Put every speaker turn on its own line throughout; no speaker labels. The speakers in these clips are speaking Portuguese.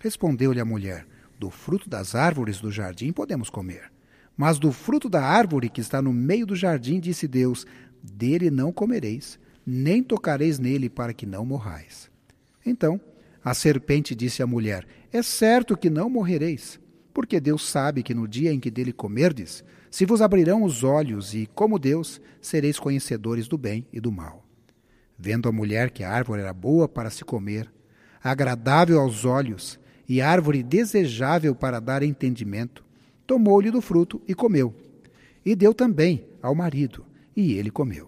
Respondeu-lhe a mulher: do fruto das árvores do jardim podemos comer. Mas do fruto da árvore que está no meio do jardim, disse Deus: dele não comereis, nem tocareis nele, para que não morrais. Então a serpente disse à mulher: é certo que não morrereis, porque Deus sabe que no dia em que dele comerdes, se vos abrirão os olhos e, como Deus, sereis conhecedores do bem e do mal. Vendo a mulher que a árvore era boa para se comer, agradável aos olhos e árvore desejável para dar entendimento, tomou-lhe do fruto e comeu. E deu também ao marido, e ele comeu.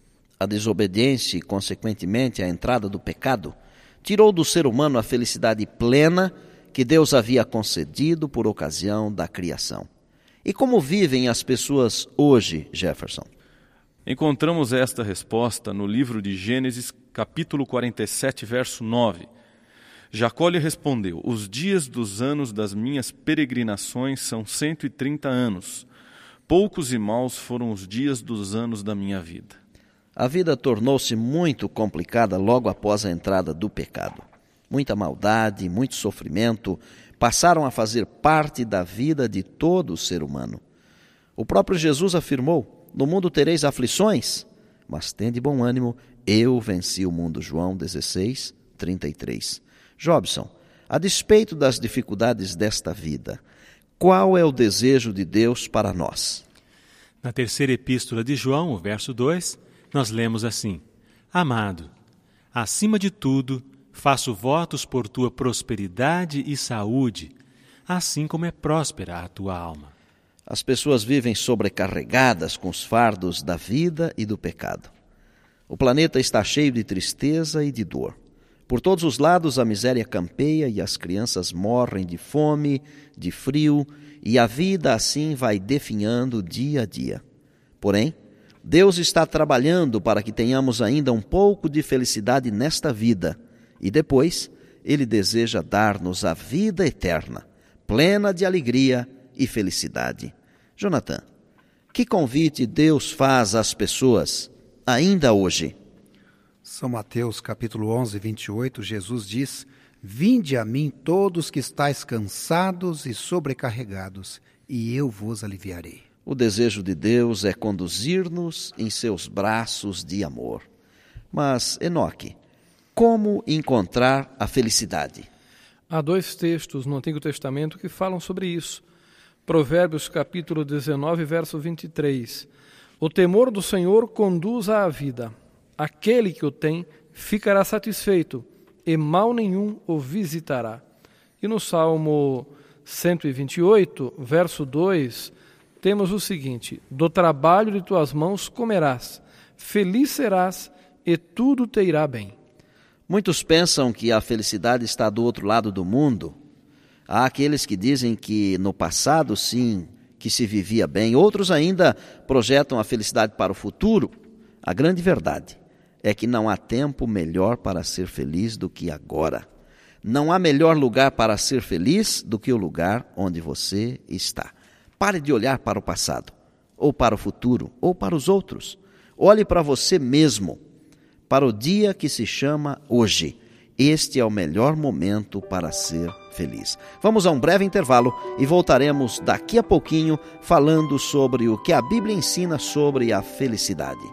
A desobediência e, consequentemente, a entrada do pecado tirou do ser humano a felicidade plena que Deus havia concedido por ocasião da criação. E como vivem as pessoas hoje, Jefferson?
Encontramos esta resposta no livro de Gênesis, capítulo 47, verso 9. Jacó lhe respondeu: os dias dos anos das minhas peregrinações são 130 anos. Poucos e maus foram os dias dos anos da minha vida.
A vida tornou-se muito complicada logo após a entrada do pecado. Muita maldade, muito sofrimento passaram a fazer parte da vida de todo o ser humano. O próprio Jesus afirmou: no mundo tereis aflições, mas tende bom ânimo, eu venci o mundo. João 16, 33. Jobson, a despeito das dificuldades desta vida, qual é o desejo de Deus para nós?
Na terceira epístola de João, o verso 2, nós lemos assim: amado, acima de tudo, faço votos por tua prosperidade e saúde, assim como é próspera a tua alma.
As pessoas vivem sobrecarregadas com os fardos da vida e do pecado. O planeta está cheio de tristeza e de dor. Por todos os lados a miséria campeia e as crianças morrem de fome, de frio, e a vida assim vai definhando dia a dia. Porém, Deus está trabalhando para que tenhamos ainda um pouco de felicidade nesta vida, e depois Ele deseja dar-nos a vida eterna, plena de alegria e felicidade. Jonathan, que convite Deus faz às pessoas ainda hoje?
São Mateus, capítulo 11, 28, Jesus diz: vinde a mim todos que estáis cansados e sobrecarregados, e eu vos aliviarei.
O desejo de Deus é conduzir-nos em seus braços de amor. Mas, Enoque, como encontrar a felicidade?
Há 2 textos no Antigo Testamento que falam sobre isso. Provérbios, capítulo 19, verso 23. O temor do Senhor conduz à vida. Aquele que o tem ficará satisfeito, e mal nenhum o visitará. E no Salmo 128, verso 2, temos o seguinte: do trabalho de tuas mãos comerás, feliz serás, e tudo te irá bem.
Muitos pensam que a felicidade está do outro lado do mundo. Há aqueles que dizem que no passado, sim, que se vivia bem. Outros ainda projetam a felicidade para o futuro. A grande verdade é que não há tempo melhor para ser feliz do que agora. Não há melhor lugar para ser feliz do que o lugar onde você está. Pare de olhar para o passado, ou para o futuro, ou para os outros. Olhe para você mesmo, para o dia que se chama hoje. Este é o melhor momento para ser feliz. Vamos a um breve intervalo e voltaremos daqui a pouquinho falando sobre o que a Bíblia ensina sobre a felicidade.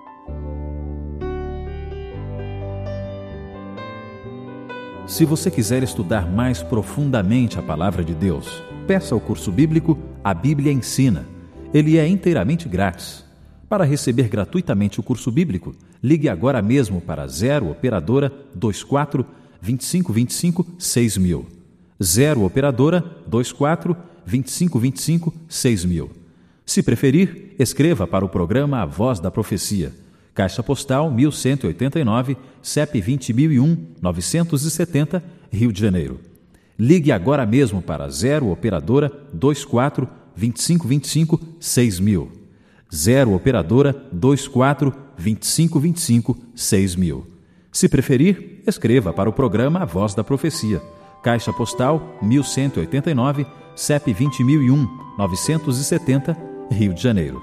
Se você quiser estudar mais profundamente a Palavra de Deus, peça o curso bíblico A Bíblia Ensina. Ele é inteiramente grátis. Para receber gratuitamente o curso bíblico, ligue agora mesmo para 0 Operadora 24 2525 6000. 0 Operadora 24 2525 6000. Se preferir, escreva para o programa A Voz da Profecia. Caixa Postal 1189, CEP 20001-970, Rio de Janeiro. Ligue agora mesmo para 0 Operadora 24 2525 6000. 0 Operadora 24 2525 6000. Se preferir, escreva para o programa A Voz da Profecia. Caixa Postal 1189, CEP 20001-970, Rio de Janeiro.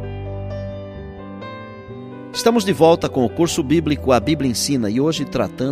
Estamos de volta com o curso bíblico A Bíblia Ensina e hoje tratando